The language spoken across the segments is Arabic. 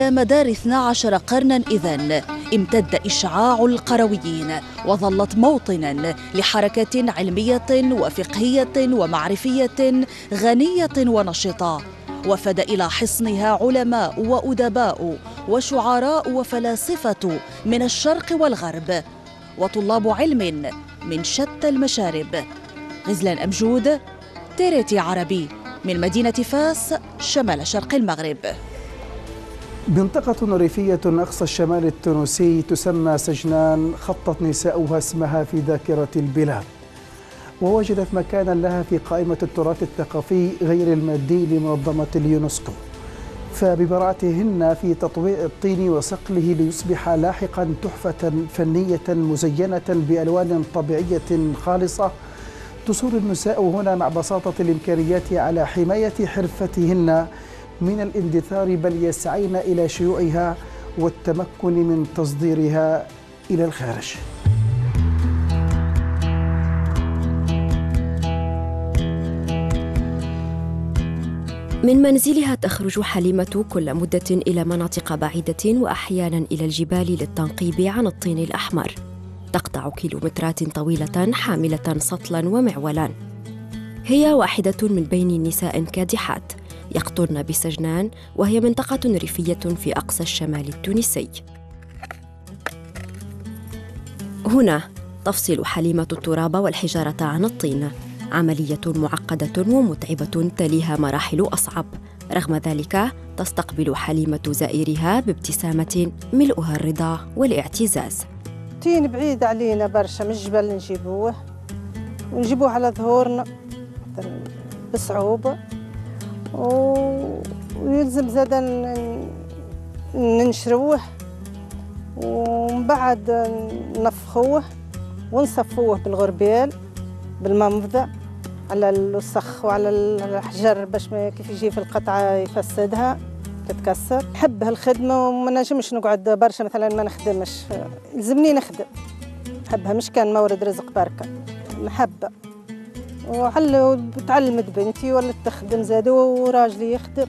مدار 12 قرناً إذن امتد إشعاع القرويين وظلت موطناً لحركة علمية وفقهية ومعرفية غنية ونشطة، وفد إلى حصنها علماء وأدباء وشعراء وفلاسفة من الشرق والغرب وطلاب علم من شتى المشارب. غزلان أمجود، تيريتي عربي، من مدينة فاس شمال شرق المغرب. منطقة ريفية أقصى الشمال التونسي تسمى سجنان خطت نساؤها اسمها في ذاكرة البلاد، ووجدت مكانا لها في قائمة التراث الثقافي غير المادي لمنظمة اليونسكو، فببراعتهن في تطويع الطين وصقله ليصبح لاحقا تحفة فنية مزينة بألوان طبيعية خالصة، تصر النساء هنا مع بساطة الإمكانيات على حماية حرفتهن من الاندثار، بل يسعين إلى شيوعها والتمكن من تصديرها إلى الخارج. من منزلها تخرج حليمة كل مدة إلى مناطق بعيدة وأحياناً إلى الجبال للتنقيب عن الطين الأحمر. تقطع كيلومترات طويلة حاملة سطلاً ومعولاً. هي واحدة من بين نساء كادحات يقطرن بسجنان، وهي منطقة ريفية في أقصى الشمال التونسي. هنا تفصل حليمة التراب والحجارة عن الطين، عملية معقدة ومتعبة تليها مراحل أصعب. رغم ذلك تستقبل حليمة زائرها بابتسامة ملؤها الرضا والاعتزاز. طين بعيد علينا برشا، من الجبل ونجيبوه على ظهورنا بصعوبة، ويلزم زادا ننشروه ومن بعد نفخوه ونصفوه بالغربال بالمنفذة على الوسخ وعلى الحجر باش ما كيف يجي في القطعة يفسدها تتكسر. نحب هالخدمة وما نجمش نقعد برشا، مثلا ما نخدمش، يلزمني نخدم، نحبها مش كان مورد رزق بركة، محبة. وتعلمت بنتي ولات تخدم زادو، وراجلي يخدم،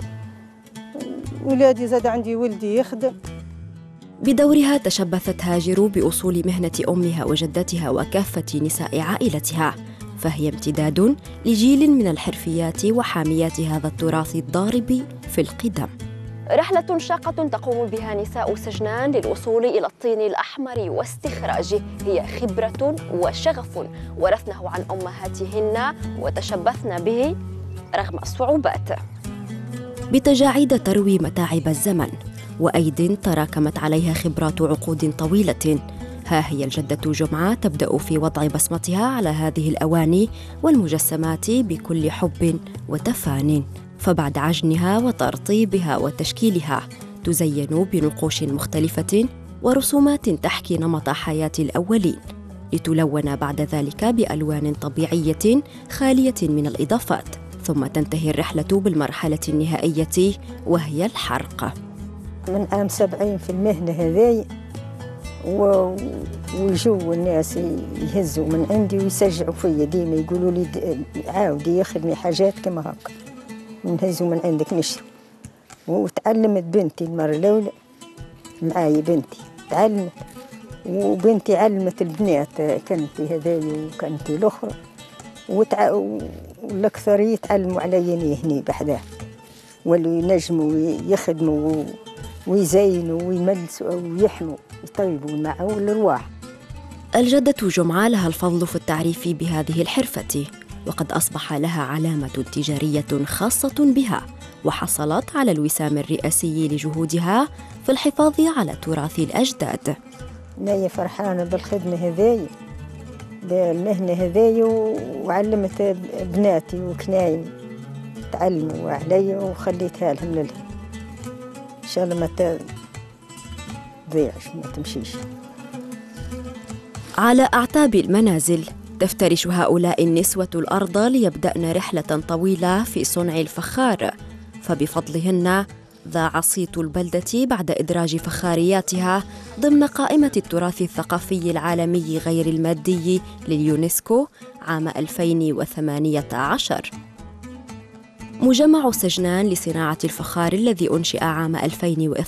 ولادي زاد عندي ولدي يخدم. بدورها تشبثت هاجر بأصول مهنة أمها وجدتها وكافة نساء عائلتها، فهي امتداد لجيل من الحرفيات وحاميات هذا التراث الضارب في القدم. رحلة شاقة تقوم بها نساء سجنان للوصول إلى الطين الأحمر واستخراجه، هي خبرة وشغف ورثناه عن أمهاتهن وتشبثن به رغم الصعوبات. بتجاعيد تروي متاعب الزمن، وأيد تراكمت عليها خبرات عقود طويلة. ها هي الجدة جمعة تبدأ في وضع بصمتها على هذه الأواني والمجسمات بكل حب وتفان، فبعد عجنها وترطيبها وتشكيلها تزين بنقوش مختلفة ورسومات تحكي نمط حياة الأولين، لتلون بعد ذلك بألوان طبيعية خالية من الإضافات، ثم تنتهي الرحلة بالمرحلة النهائية وهي الحرق. من عام 70 في المهنة هذه، ويجوا الناس يهزوا من عندي ويسجعوا فيا، ديما يقولوا لي عاودي يخدمي حاجات كما هكا، نهزوا من عندك نشرو. وتعلمت بنتي المرة الأولى معايا، بنتي تعلمت، وبنتي علمت البنات، كنتي هذايا وكنتي الأخرى، والأكثر يتعلموا على يني هني بحذاه، واللي ينجموا يخدموا ويزينوا ويملسوا ويحموا يطيبوا معه الأرواح. الجدة جمعة لها الفضل في التعريف بهذه الحرفة، وقد أصبح لها علامة تجارية خاصة بها، وحصلت على الوسام الرئاسي لجهودها في الحفاظ على تراث الأجداد. أنا فرحانة بالخدمة هذه، بالمهنة هذه، وعلمت بناتي وكنايم تعلموا علي وخليتها لهم لله. إن شاء الله ما تضيعش، ما تمشيش. على أعتاب المنازل تفترش هؤلاء النسوة الأرض ليبدأن رحلة طويلة في صنع الفخار، فبفضلهن ذاع صيت البلدة بعد إدراج فخارياتها ضمن قائمة التراث الثقافي العالمي غير المادي لليونسكو عام 2018. مجمع سجنان لصناعة الفخار الذي أنشئ عام 2012